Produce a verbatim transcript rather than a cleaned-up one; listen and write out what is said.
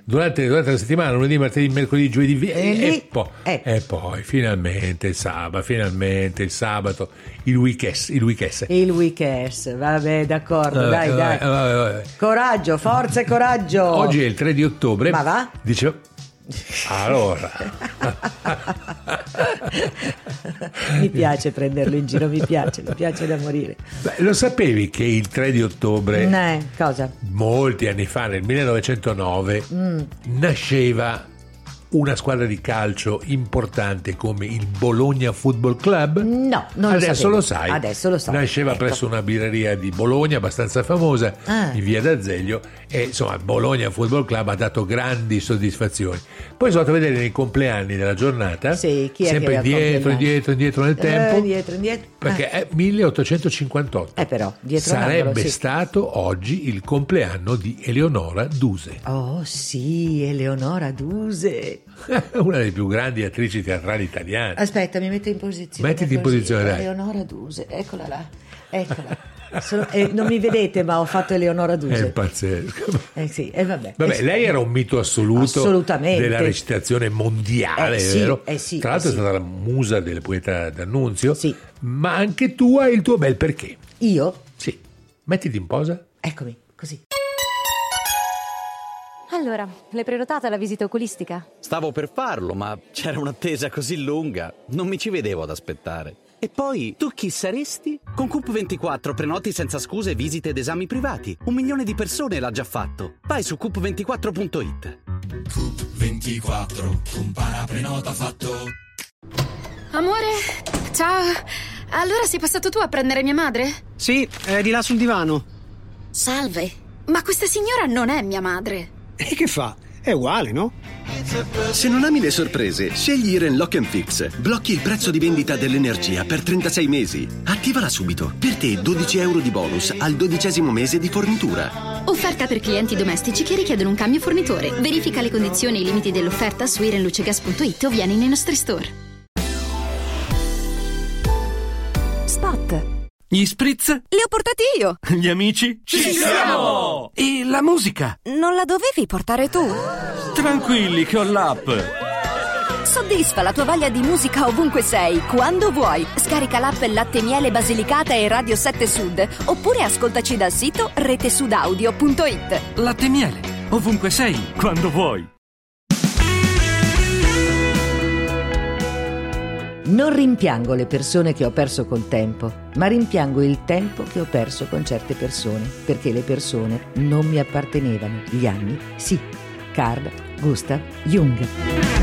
durante, durante la settimana, lunedì, martedì, mercoledì, giovedì, e, E lì- e, poi, eh. e poi finalmente il sabato, finalmente il sabato, il weekend, il weekend. Il weekend, vabbè, d'accordo, Vabbè, dai, vabbè, dai. vabbè, vabbè. Coraggio, forza e coraggio. Oggi è il tre di ottobre. Ma va? Dicevo, allora. Mi piace prenderlo in giro, mi piace, mi piace da morire. Beh, lo sapevi che il tre di ottobre, Eh, cosa? molti anni fa, nel millenovecentonove, Mm. nasceva una squadra di calcio importante come il Bologna Football Club? No, non lo Adesso sapevo. lo sai. Adesso lo so. Nasceva Ecco. presso una birreria di Bologna abbastanza famosa, Ah. in via d'Azeglio, e insomma Bologna Football Club ha dato grandi soddisfazioni. Poi sono andato a vedere nei compleanni della giornata, Sì, chi è sempre che aveva indietro, compleanni? indietro, indietro nel tempo, Eh, indietro, indietro. perché è milleottocentocinquantotto. Eh, però, dietro sarebbe l'angolo, sì. stato oggi il compleanno di Eleonora Duse, Oh sì, Eleonora Duse. una delle più grandi attrici teatrali italiane. Aspetta, mi metto in posizione. Mettiti in così. posizione, dai. Eleonora Duse, eccola là, eccola. Sono- eh, non mi vedete, ma ho fatto Eleonora È Duse. pazzesco. Eh sì, e vabbè. Vabbè, Eh sì. lei era un mito assoluto Assolutamente. della recitazione mondiale, Eh sì, vero? eh sì, Tra l'altro eh è sì. stata la musa del poeta D'Annunzio, Sì. ma anche tu hai il tuo bel perché. Io? Sì, mettiti in posa. Eccomi, così. Allora, l'hai prenotata la visita oculistica? Stavo per farlo, ma c'era un'attesa così lunga. Non mi ci vedevo ad aspettare. E poi, tu chi saresti? Con Coop ventiquattro prenoti senza scuse visite ed esami privati. Un milione di persone l'ha già fatto. Vai su coop ventiquattro punto it. Coop ventiquattro, compara prenota fatto. Amore, ciao. Allora sei passato tu a prendere mia madre? Sì, è di là sul divano. Salve. Ma questa signora non è mia madre. E che fa? È uguale, no? Se non ami le sorprese, scegli Iren Lock and Fix. Blocchi il prezzo di vendita dell'energia per trentasei mesi. Attivala subito. Per te dodici euro di bonus al dodicesimo mese di fornitura. Offerta per clienti domestici che richiedono un cambio fornitore. Verifica le condizioni e i limiti dell'offerta su irenlucegas punto it o vieni nei nostri store. Spot. Gli spritz? Li ho portati io. Gli amici? Ci siamo! E la musica? Non la dovevi portare tu? Tranquilli che ho l'app. Soddisfa la tua voglia di musica ovunque sei, quando vuoi. Scarica l'app Latte Miele Basilicata e Radio sette Sud, oppure ascoltaci dal sito retesudaudio punto it. Latte miele, ovunque sei, quando vuoi. Non rimpiango le persone che ho perso col tempo, ma rimpiango il tempo che ho perso con certe persone, perché le persone non mi appartenevano. Gli anni, sì. Carl Gustav Jung.